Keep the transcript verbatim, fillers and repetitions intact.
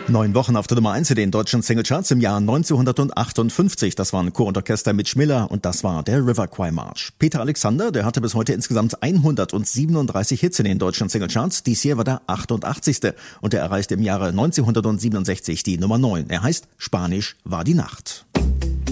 Neun Wochen auf der Nummer eins in den deutschen Singlecharts im Jahr neunzehnhundertachtundfünfzig. Das waren Chor und Orchester mit Schmiller und das war der River Kwai March. Peter Alexander, der hatte bis heute insgesamt hundertsiebenunddreißig Hits in den deutschen Singlecharts. Dies hier war der achtundachtzigste und er erreichte im Jahre neunzehnhundertsiebenundsechzig die Nummer neun. Er heißt Spanisch war die Nacht.